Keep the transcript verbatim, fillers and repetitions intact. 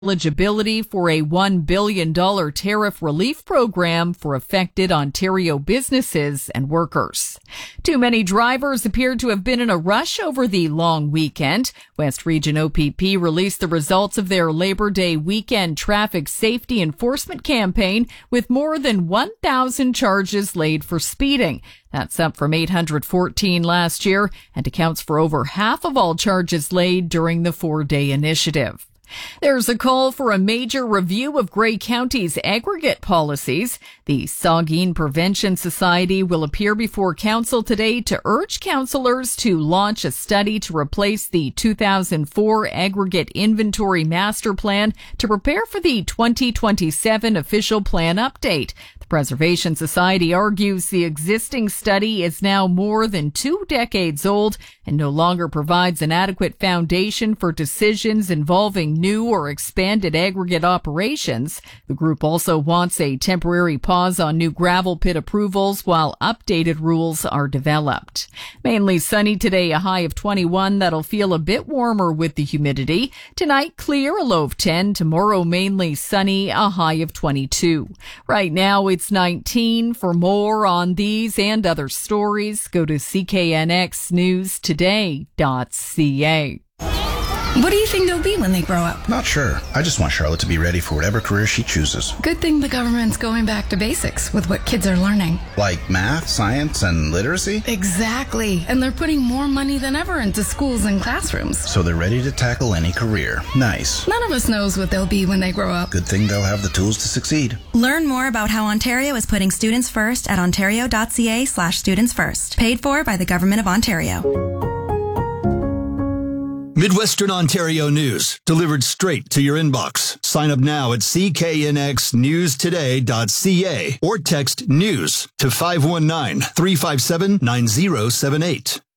eligibility for a one billion dollars tariff relief program for affected Ontario businesses and workers. Too many drivers appeared to have been in a rush over the long weekend. West Region O P P released the results of their Labor Day weekend traffic safety enforcement campaign with more than one thousand charges laid for speeding. That's up from eight hundred fourteen last year and accounts for over half of all charges laid during the four-day initiative. There's a call for a major review of Grey County's aggregate policies. The Saugeen Prevention Society will appear before council today to urge councillors to launch a study to replace the two thousand four aggregate inventory master plan to prepare for the twenty twenty-seven official plan update. The Preservation Society argues the existing study is now more than two decades old and no longer provides an adequate foundation for decisions involving new or expanded aggregate operations. The group also wants a temporary pause on new gravel pit approvals while updated rules are developed. Mainly sunny today, a high of twenty-one. That'll feel a bit warmer with the humidity. Tonight, clear, a low of ten. Tomorrow, mainly sunny, a high of twenty-two. Right now, it's nineteen. For more on these and other stories, go to c k n x news today dot c a. What do you think they'll be when they grow up? Not sure. I just want Charlotte to be ready for whatever career she chooses. Good thing the government's going back to basics with what kids are learning. Like math, science, and literacy? Exactly. And they're putting more money than ever into schools and classrooms. So they're ready to tackle any career. Nice. None of us knows what they'll be when they grow up. Good thing they'll have the tools to succeed. Learn more about how Ontario is putting students first at ontario dot c a slash students first. Paid for by the Government of Ontario. Midwestern Ontario news, delivered straight to your inbox. Sign up now at c k n x news today dot c a or text NEWS to five one nine, three five seven, nine zero seven eight.